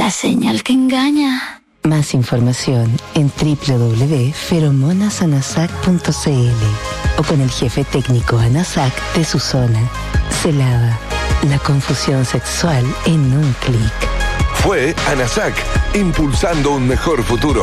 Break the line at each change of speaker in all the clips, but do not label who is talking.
la señal que engaña.
Más información en www.feromonasanasac.cl o con el jefe técnico ANASAC de su zona. Celada, la confusión sexual en un clic.
Fue ANASAC, impulsando un mejor futuro.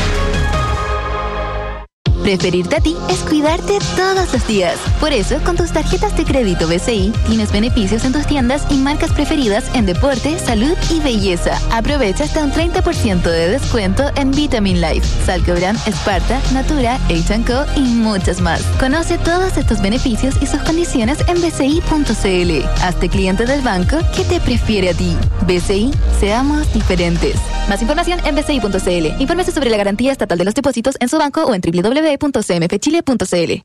Preferirte a ti es cuidarte todos los días. Por eso, con tus tarjetas de crédito BCI, tienes beneficios en tus tiendas y marcas preferidas en deporte, salud y belleza. Aprovecha hasta un 30% de descuento en Vitamin Life, Salcobran, Sparta, Natura, H&Co y muchas más. Conoce todos estos beneficios y sus condiciones en bci.cl. Hazte cliente del banco que te prefiere a ti. BCI, seamos diferentes. Más información en bci.cl. Infórmese sobre la garantía estatal de los depósitos en su banco o en www.cmfchile.cl.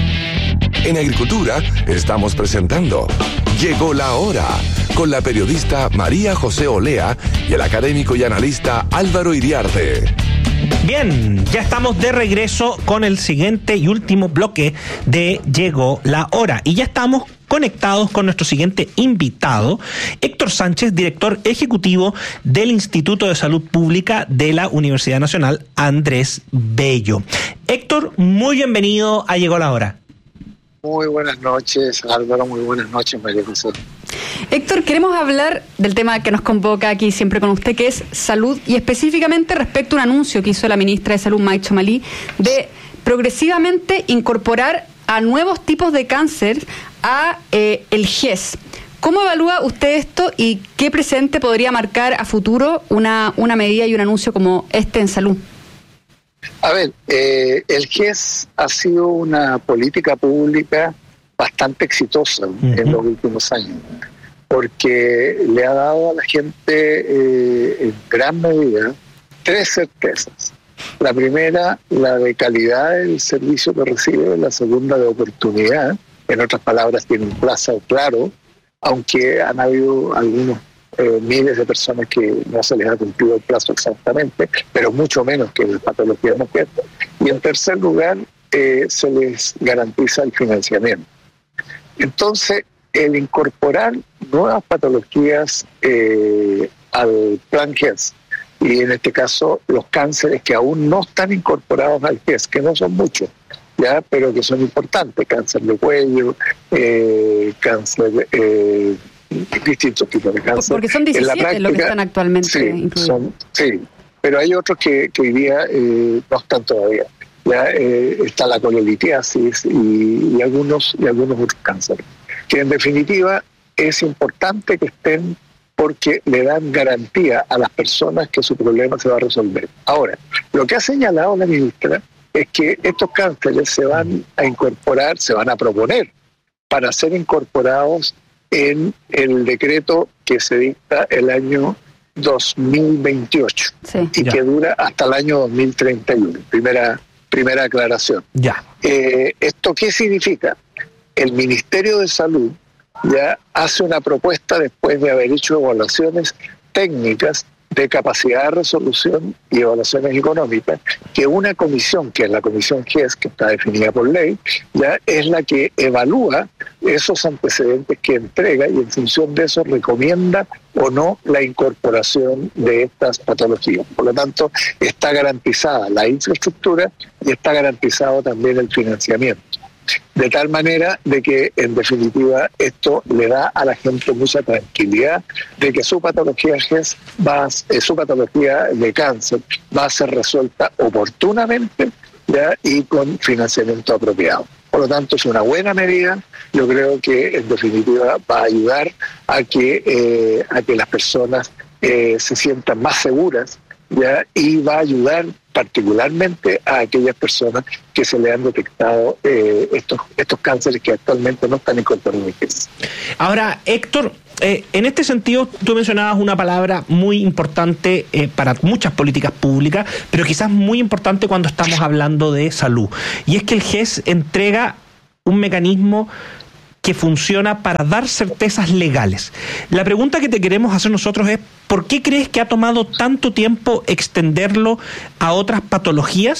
En Agricultura estamos presentando Llegó la Hora, con la periodista María José Olea y el académico y analista Álvaro Iriarte.
Bien, ya estamos de regreso con el siguiente y último bloque de Llegó la Hora. Y ya estamos conectados con nuestro siguiente invitado, Héctor Sánchez, director ejecutivo del Instituto de Salud Pública de la Universidad Nacional Andrés Bello. Héctor, muy bienvenido a Llegó la Hora.
Muy buenas noches, Álvaro, muy buenas noches, María José.
Héctor, queremos hablar del tema que nos convoca aquí siempre con usted, que es salud, y específicamente respecto a un anuncio que hizo la ministra de Salud, May Chomali, de progresivamente incorporar a nuevos tipos de cáncer a el GES. ¿Cómo evalúa usted esto y qué presente podría marcar a futuro una medida y un anuncio como este en salud?
A ver, el GES ha sido una política pública bastante exitosa en los últimos años, porque le ha dado a la gente en gran medida 3 certezas. La primera, la de calidad del servicio que recibe; la segunda, de oportunidad. En otras palabras, tiene un plazo claro, aunque han habido algunos miles de personas que no se les ha cumplido el plazo exactamente, pero mucho menos que las patologías no pierden. Y en tercer lugar, se les garantiza el financiamiento. Entonces, el incorporar nuevas patologías al plan GES, y en este caso los cánceres que aún no están incorporados al GES, que no son muchos, ya, pero que son importantes: cáncer de cuello, cáncer, distintos tipos de cáncer.
Porque son 17 práctica, los que están actualmente incluidos.
Sí, pero hay otros que hoy día no están todavía. Ya está la colelitiasis y algunos otros cánceres, que en definitiva es importante que estén, porque le dan garantía a las personas que su problema se va a resolver. Ahora, lo que ha señalado la ministra es que estos cánceres se van a incorporar, se van a proponer para ser incorporados en el decreto que se dicta el año 2028 y que dura hasta el año 2031. Primera aclaración. ¿Esto qué significa? El Ministerio de Salud ya hace una propuesta, después de haber hecho evaluaciones técnicas de capacidad de resolución y evaluaciones económicas, que una comisión, que es la comisión GES, que está definida por ley, ya es la que evalúa esos antecedentes que entrega, y en función de eso recomienda o no la incorporación de estas patologías. Por lo tanto, está garantizada la infraestructura y está garantizado también el financiamiento. De tal manera de que, en definitiva, esto le da a la gente mucha tranquilidad de que su patología GES su patología de cáncer va a ser resuelta oportunamente, ¿ya? Y con financiamiento apropiado. Por lo tanto, es una buena medida. Yo creo que, en definitiva, va a ayudar a que las personas se sientan más seguras, ¿ya? Y va a ayudar particularmente a aquellas personas que se le han detectado estos cánceres que actualmente no están incorporados.
Ahora, Héctor, en este sentido, tú mencionabas una palabra muy importante para muchas políticas públicas, pero quizás muy importante cuando estamos hablando de salud, y es que el GES entrega un mecanismo que funciona para dar certezas legales. La pregunta que te queremos hacer nosotros es: ¿por qué crees que ha tomado tanto tiempo extenderlo a otras patologías?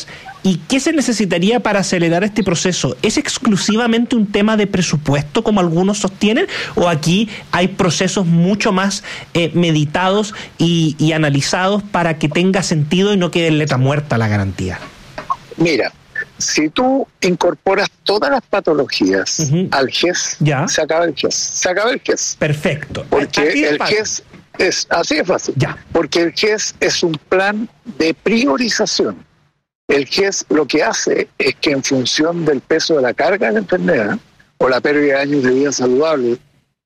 ¿Y qué se necesitaría para acelerar este proceso? ¿Es exclusivamente un tema de presupuesto, como algunos sostienen, o aquí hay procesos mucho más meditados y analizados para que tenga sentido y no quede en letra muerta la garantía?
Mira, si tú incorporas todas las patologías al GES, se acaba el GES. Se acaba el GES.
Perfecto.
Porque el GES es así de fácil. Porque el GES es un plan de priorización. El GES lo que hace es que en función del peso de la carga de la enfermedad o la pérdida de años de vida saludable,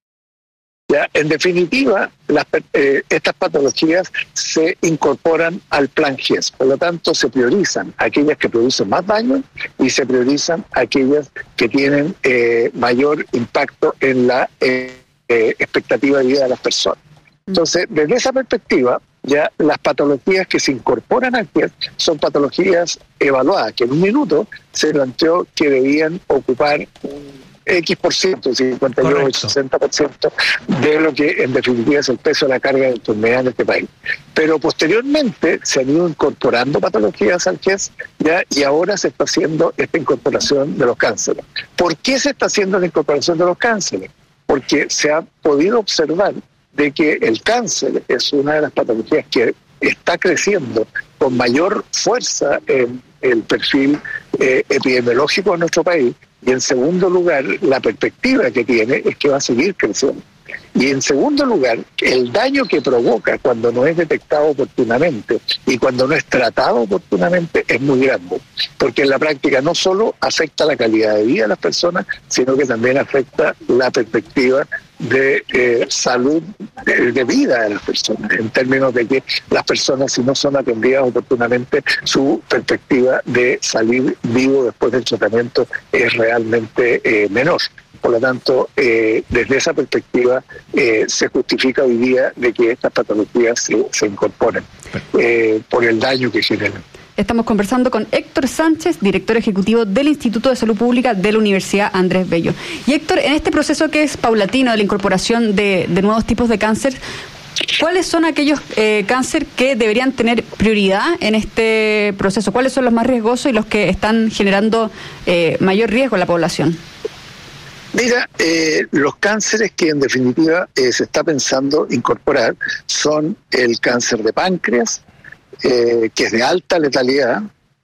ya, en definitiva, estas patologías se incorporan al plan GES. Por lo tanto, se priorizan aquellas que producen más daño y se priorizan aquellas que tienen mayor impacto en la expectativa de vida de las personas. Entonces, desde esa perspectiva, ya las patologías que se incorporan al GES son patologías evaluadas, que en un minuto se planteó que debían ocupar un X%, 58, 60% de lo que en definitiva es el peso de la carga de enfermedad en este país. Pero posteriormente se han ido incorporando patologías al GES, ¿ya? Y ahora se está haciendo esta incorporación de los cánceres. ¿Por qué se está haciendo la incorporación de los cánceres? Porque se ha podido observar de que el cáncer es una de las patologías que está creciendo con mayor fuerza en el perfil epidemiológico de nuestro país. Y en segundo lugar, la perspectiva que tiene es que va a seguir creciendo. Y en segundo lugar, el daño que provoca cuando no es detectado oportunamente y cuando no es tratado oportunamente es muy grande. Porque en la práctica no solo afecta la calidad de vida de las personas, sino que también afecta la perspectiva de salud, de vida de las personas, en términos de que las personas, si no son atendidas oportunamente, su perspectiva de salir vivo después del tratamiento es realmente menor. Por lo tanto, desde esa perspectiva se justifica hoy día de que estas patologías se incorporen por el daño que generan.
Estamos conversando con Héctor Sánchez, director ejecutivo del Instituto de Salud Pública de la Universidad Andrés Bello. Y Héctor, en este proceso que es paulatino de la incorporación de nuevos tipos de cáncer, ¿cuáles son aquellos cáncer que deberían tener prioridad en este proceso? ¿Cuáles son los más riesgosos y los que están generando mayor riesgo en la población?
Mira, los cánceres que en definitiva se está pensando incorporar son el cáncer de páncreas, que es de alta letalidad,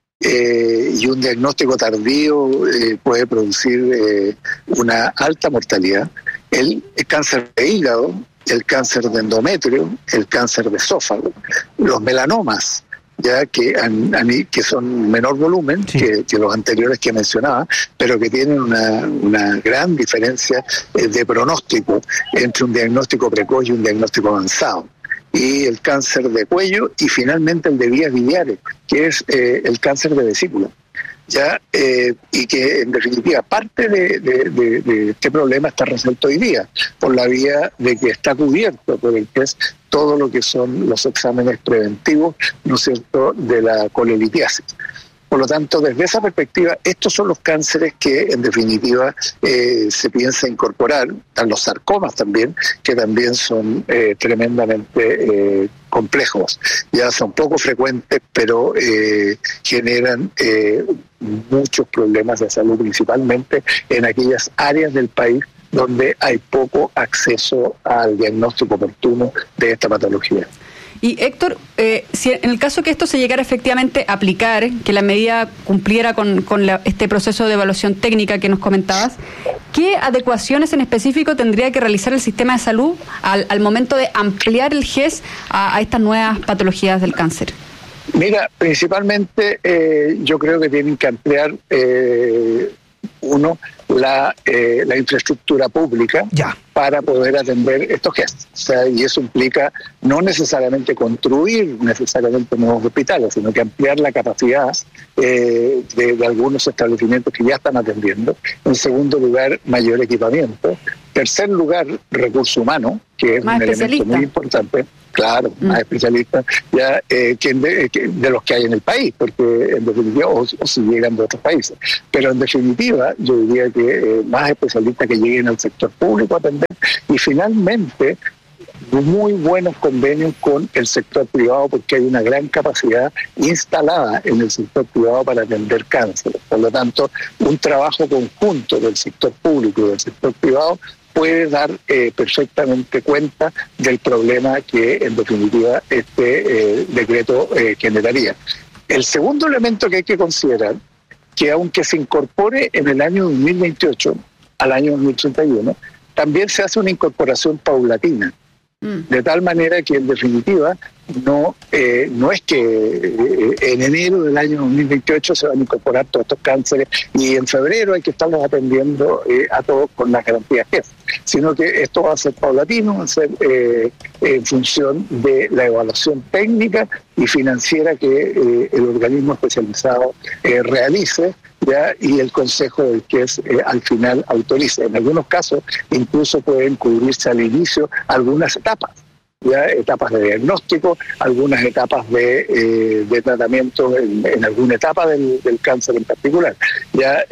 y un diagnóstico tardío puede producir una alta mortalidad. El cáncer de hígado, el cáncer de endometrio, el cáncer de esófago, los melanomas, ya que son menor volumen que los anteriores que mencionaba, pero que tienen una gran diferencia de pronóstico entre un diagnóstico precoz y un diagnóstico avanzado. Y el cáncer de cuello y finalmente el de vías biliares, que es el cáncer de vesícula. Y que en definitiva parte de este problema está resuelto hoy día por la vía de que está cubierto por el que es todo lo que son los exámenes preventivos, ¿no es cierto?, de la colelitiasis. Por lo tanto, desde esa perspectiva, estos son los cánceres que en definitiva se piensa incorporar, a los sarcomas también, que también son tremendamente complejos. Ya son poco frecuentes, pero generan muchos problemas de salud, principalmente en aquellas áreas del país donde hay poco acceso al diagnóstico oportuno de esta patología.
Y Héctor, si en el caso que esto se llegara efectivamente a aplicar, que la medida cumpliera con este proceso de evaluación técnica que nos comentabas, ¿qué adecuaciones en específico tendría que realizar el sistema de salud al momento de ampliar el GES a estas nuevas patologías del cáncer?
Mira, principalmente yo creo que tienen que ampliar la infraestructura pública para poder atender estos gestos. O sea, y eso implica no necesariamente construir necesariamente nuevos hospitales, sino que ampliar la capacidad de algunos establecimientos que ya están atendiendo. En segundo lugar, mayor equipamiento. Tercer lugar, recurso humano, que es un elemento muy importante. Claro, más especialistas ya de los que hay en el país, porque en definitiva, o si llegan de otros países. Pero en definitiva, yo diría que más especialistas que lleguen al sector público a atender y finalmente muy buenos convenios con el sector privado porque hay una gran capacidad instalada en el sector privado para atender cáncer. Por lo tanto, un trabajo conjunto del sector público y del sector privado puede dar perfectamente cuenta del problema que en definitiva este decreto generaría. El segundo elemento que hay que considerar, que aunque se incorpore en el año 2028 al año 2031, también se hace una incorporación paulatina, de tal manera que en definitiva no es que en enero del año 2028 se van a incorporar todos estos cánceres y en febrero hay que estarlos atendiendo a todos con las garantías GES, sino que esto va a ser paulatino, va a ser en función de la evaluación técnica y financiera que el organismo especializado realice, ¿ya? Y el Consejo del GES al final autoriza. En algunos casos incluso pueden cubrirse al inicio algunas etapas, ¿ya? Etapas de diagnóstico, algunas etapas de tratamiento en alguna etapa del cáncer en particular, ¿ya?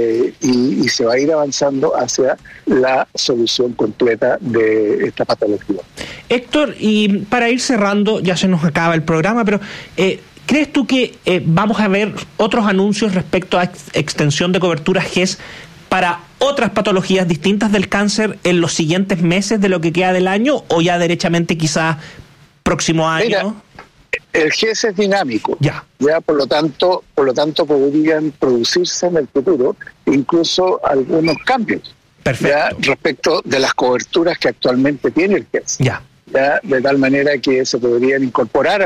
Y se va a ir avanzando hacia la solución completa de esta patología.
Héctor, y para ir cerrando, ya se nos acaba el programa, pero ¿crees tú que vamos a ver otros anuncios respecto a extensión de cobertura GES para otras patologías distintas del cáncer en los siguientes meses de lo que queda del año o ya derechamente quizás próximo año?
Mira, el GES es dinámico,
ya
por lo tanto podrían producirse en el futuro incluso algunos cambios.
Perfecto.
¿Ya? Respecto de las coberturas que actualmente tiene el GES.
Ya,
de tal manera que se podrían incorporar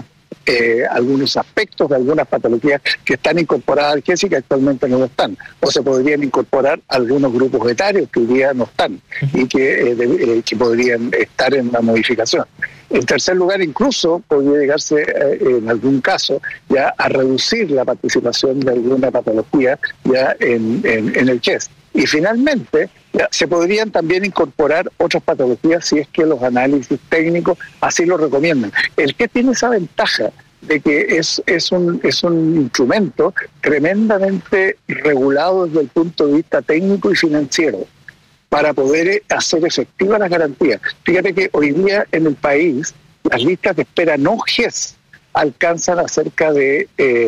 algunos aspectos de algunas patologías que están incorporadas al GES y que actualmente no lo están, o se podrían incorporar algunos grupos etarios que hoy día no están y que podrían estar en la modificación. En tercer lugar, incluso podría llegarse en algún caso ya a reducir la participación de alguna patología ya en el GES. Y finalmente, se podrían también incorporar otras patologías si es que los análisis técnicos así lo recomiendan. El que tiene esa ventaja de que es un instrumento tremendamente regulado desde el punto de vista técnico y financiero para poder hacer efectivas las garantías. Fíjate que hoy día en el país las listas de espera no GES alcanzan a cerca de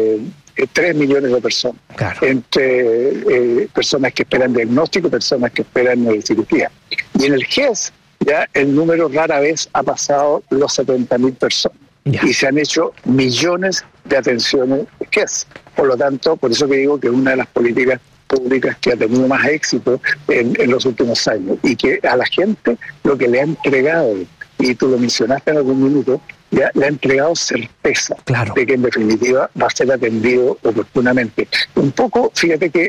3 millones de personas, claro, entre personas que esperan diagnóstico y personas que esperan cirugía. Y en el GES ya el número rara vez ha pasado los 70.000 personas. Ya. Y se han hecho millones de atenciones GES. Por lo tanto, por eso que digo que es una de las políticas públicas que ha tenido más éxito en los últimos años y que a la gente lo que le ha entregado, y tú lo mencionaste en algún minuto, ya le ha entregado certeza, claro, de que en definitiva va a ser atendido oportunamente. Un poco, fíjate que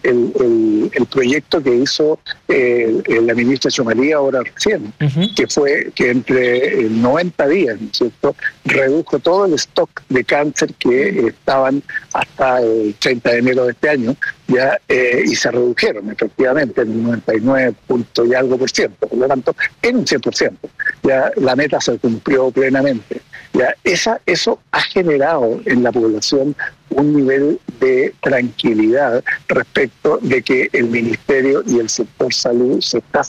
el proyecto que hizo la ministra Chomalí ahora recién, que fue que entre 90 días, ¿no es cierto?, redujo todo el stock de cáncer que estaban hasta el 30 de enero de este año, ya y se redujeron efectivamente en un 99 punto y algo por ciento, por lo tanto en un 100%. Ya la meta se cumplió plenamente. Ya eso ha generado en la población un nivel de tranquilidad respecto de que el Ministerio y el sector salud se está